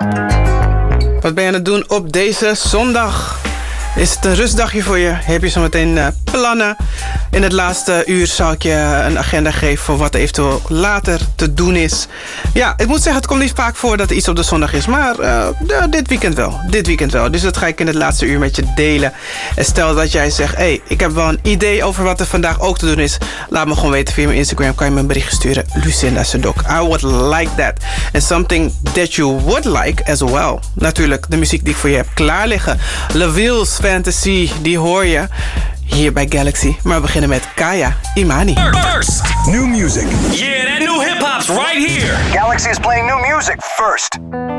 Wat ben je aan het doen op deze zondag? Is het een rustdagje voor je? Heb je zometeen plannen? In het laatste uur zal ik je een agenda geven voor wat eventueel later te doen is. Ja, ik moet zeggen, het komt niet vaak voor dat er iets op de zondag is. Maar dit weekend wel. Dit weekend wel. Dus dat ga ik in het laatste uur met je delen. En stel dat jij zegt, hey, ik heb wel een idee over wat er vandaag ook te doen is. Laat me gewoon weten via mijn Instagram. Kan je me een bericht sturen. Lucinda Sedok. I would like that. And something that you would like as well. Natuurlijk de muziek die ik voor je heb klaar liggen. LaVille's Fantasy, die hoor je hier bij Galaxy. Maar we beginnen met Kaya Imani. First, New music. yeah, that new hip hop's right here. Galaxy is playing new music first.